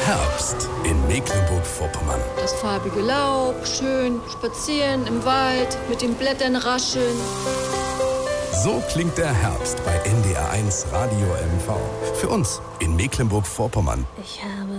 Herbst in Mecklenburg-Vorpommern. Das farbige Laub, schön spazieren im Wald, mit den Blättern rascheln. So klingt der Herbst bei NDR1 Radio MV. Für uns in Mecklenburg-Vorpommern. Ich habe